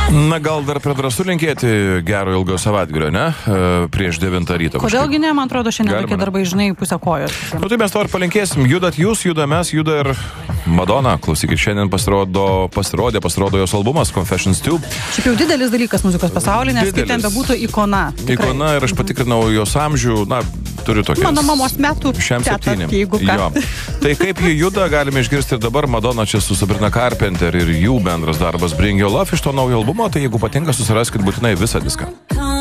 Na, gal dar per drąsų linkėti gero ilgo savaitgalio, ne? Prieš 9 ryto. Kodėlgi ne, man atrodo, šiandien tokie darbai, žinai, pusę kojos. Nu, tai mes to ir palinkėsim. Judat jūs, juda mes, juda ir Madonna. Klausykit, šiandien pasirodė jos albumas Confessions 2. Šiaip jau didelis dalykas muzikos pasaulyje, nes kaip ten bebūtų ikona. Tikrai. Ikona ir aš patikrinau jos amžių, na, turiu tokias. Mano mamos metų. Šiam 7. Jeigu ką. Jo. Tai kaip ji juda, galime išgirsti ir dabar. Madonna čia su Sabrina Carpenter ir jų bendras darbas Bring Your Love iš to naujo albumo. Tai jeigu patinka, susiraskit būtinai visą diską.